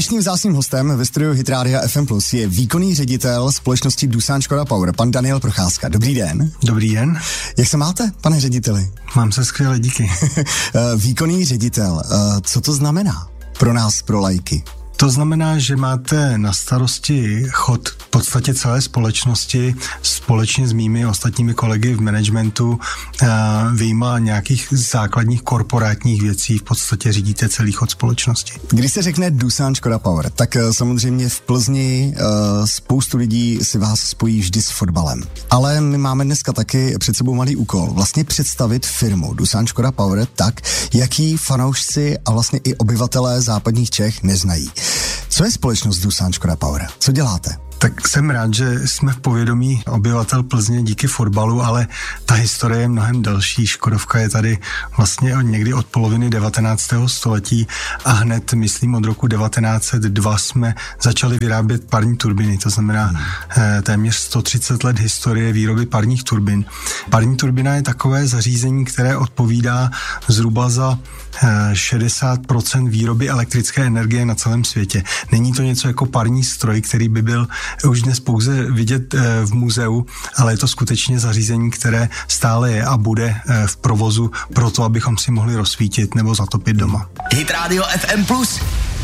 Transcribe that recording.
Dnešním vzácným hostem ve studiu Hit Rádia FM Plus je výkonný ředitel společnosti Doosan Škoda Power, pan Daniel Procházka. Dobrý den. Dobrý den. Jak se máte, pane řediteli? Mám se skvěle, díky. Výkonný ředitel, co to znamená pro nás, pro laiky? To znamená, že máte na starosti chod v podstatě celé společnosti společně s mými ostatními kolegy v managementu, vyjma nějakých základních korporátních věcí, v podstatě řídíte celý chod společnosti. Když se řekne Doosan Škoda Power, tak samozřejmě v Plzni spoustu lidí si vás spojí vždy s fotbalem. Ale my máme dneska taky před sebou malý úkol, vlastně představit firmu Doosan Škoda Power tak, jaký fanoušci a vlastně i obyvatelé západních Čech neznají. Co je společnost Doosan Škoda Power? Co děláte? Tak jsem rád, že jsme v povědomí obyvatel Plzně díky fotbalu, ale ta historie je mnohem delší. Škodovka je tady vlastně někdy od poloviny 19. století a hned, myslím, od roku 1902 jsme začali vyrábět parní turbiny, to znamená téměř 130 let historie výroby parních turbin. Parní turbina je takové zařízení, které odpovídá zhruba za 60% výroby elektrické energie na celém světě. Není to něco jako parní stroj, který by byl už dnes pouze vidět v muzeu, ale je to skutečně zařízení, které stále je a bude v provozu proto, abychom si mohli rozsvítit nebo zatopit doma. Hit Radio FM Plus.